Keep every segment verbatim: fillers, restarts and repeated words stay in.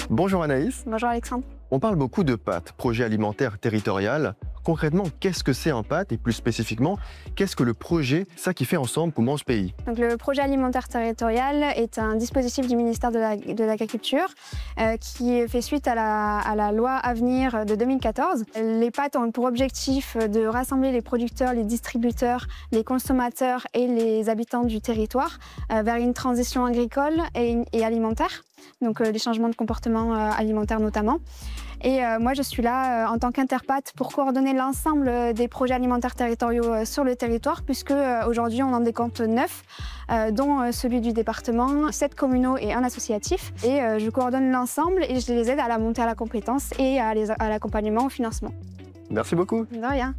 Bonjour Anaïs. Bonjour Alexandre. On parle beaucoup de P A T, projet alimentaire territorial. Concrètement, qu'est-ce que c'est un P A T et plus spécifiquement, qu'est-ce que le projet, ça qui fait ensemble pour ce pays? Donc, le projet alimentaire territorial est un dispositif du ministère de, la, de l'Agriculture euh, qui fait suite à la, à la loi Avenir de deux mille quatorze. Les P A T ont pour objectif de rassembler les producteurs, les distributeurs, les consommateurs et les habitants du territoire euh, vers une transition agricole et, et alimentaire, donc euh, les changements de comportement euh, alimentaire notamment. Et euh, moi, je suis là euh, en tant qu'Interpat pour coordonner l'ensemble des projets alimentaires territoriaux euh, sur le territoire, puisque euh, aujourd'hui, on en décompte neuf, euh, dont euh, celui du département, sept communaux et un associatif. Et euh, je coordonne l'ensemble et je les aide à la montée à la compétence et à, les, à l'accompagnement au financement. Merci beaucoup. De rien.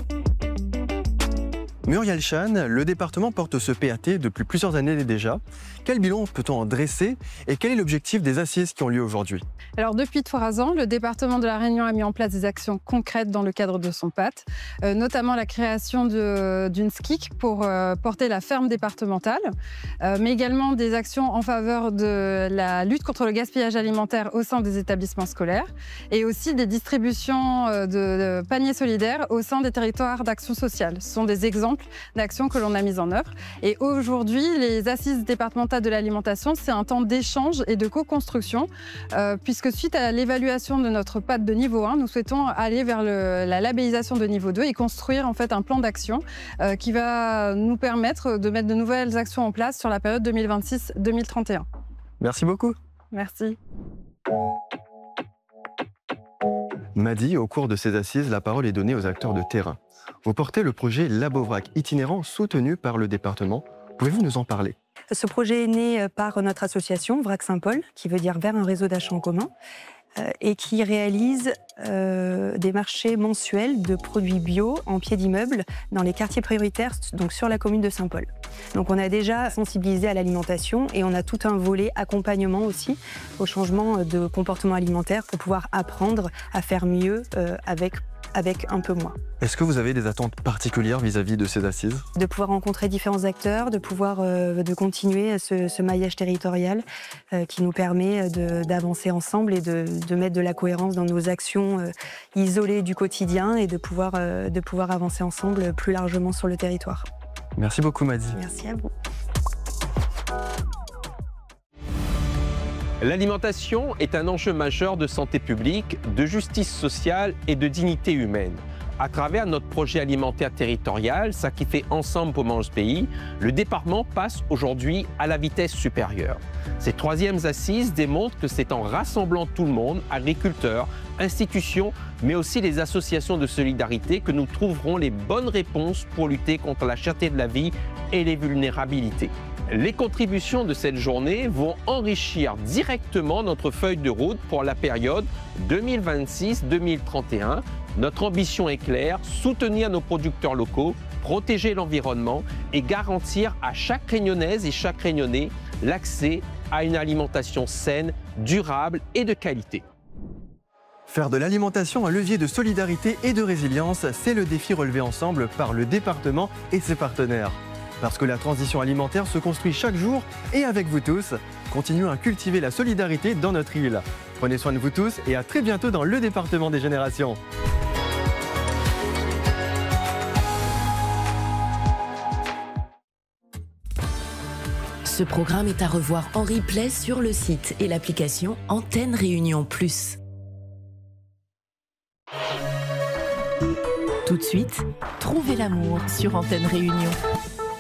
Muriel Chan, le département porte ce P A T depuis plusieurs années déjà. Quel bilan peut-on en dresser et quel est l'objectif des assises qui ont lieu aujourd'hui? Alors depuis trois ans, le département de La Réunion a mis en place des actions concrètes dans le cadre de son P A T, euh, notamment la création de, d'une S C I C pour euh, porter la ferme départementale, euh, mais également des actions en faveur de la lutte contre le gaspillage alimentaire au sein des établissements scolaires et aussi des distributions de, de paniers solidaires au sein des territoires d'action sociale. Ce sont des exemples d'actions que l'on a mises en œuvre. Et aujourd'hui, les assises départementales de l'alimentation, c'est un temps d'échange et de co-construction, euh, puisque suite à l'évaluation de notre P A T de niveau un, nous souhaitons aller vers le, la labellisation de niveau deux et construire en fait un plan d'action euh, qui va nous permettre de mettre de nouvelles actions en place sur la période deux mille vingt-six deux mille trente et un. Merci beaucoup. Merci. Madi, au cours de ces assises, la parole est donnée aux acteurs de terrain. Vous portez le projet Labovrac itinérant soutenu par le département. Pouvez-vous nous en parler? Ce projet est né par notre association Vrac Saint-Paul, qui veut dire vers un réseau d'achat en commun, euh, et qui réalise euh, des marchés mensuels de produits bio en pied d'immeuble dans les quartiers prioritaires, donc sur la commune de Saint-Paul. Donc on a déjà sensibilisé à l'alimentation et on a tout un volet accompagnement aussi au changement de comportement alimentaire pour pouvoir apprendre à faire mieux euh, avec avec un peu moins. Est-ce que vous avez des attentes particulières vis-à-vis de ces assises? De pouvoir rencontrer différents acteurs, de pouvoir euh, de continuer ce, ce maillage territorial euh, qui nous permet de, d'avancer ensemble et de, de mettre de la cohérence dans nos actions euh, isolées du quotidien et de pouvoir, euh, de pouvoir avancer ensemble plus largement sur le territoire. Merci beaucoup Madi. Merci à vous. L'alimentation est un enjeu majeur de santé publique, de justice sociale et de dignité humaine. À travers notre projet alimentaire territorial, ça qui fait ensemble pour manger ce pays, le département passe aujourd'hui à la vitesse supérieure. Ces troisièmes assises démontrent que c'est en rassemblant tout le monde, agriculteurs, institutions, mais aussi les associations de solidarité, que nous trouverons les bonnes réponses pour lutter contre la cherté de la vie et les vulnérabilités. Les contributions de cette journée vont enrichir directement notre feuille de route pour la période deux mille vingt-six deux mille trente et un. Notre ambition est claire, soutenir nos producteurs locaux, protéger l'environnement et garantir à chaque Réunionnaise et chaque Réunionnais l'accès à une alimentation saine, durable et de qualité. Faire de l'alimentation un levier de solidarité et de résilience, c'est le défi relevé ensemble par le département et ses partenaires. Parce que la transition alimentaire se construit chaque jour et avec vous tous, continuons à cultiver la solidarité dans notre île. Prenez soin de vous tous et à très bientôt dans le département des générations. Ce programme est à revoir en replay sur le site et l'application Antenne Réunion Plus. Tout de suite, trouvez l'amour sur Antenne Réunion.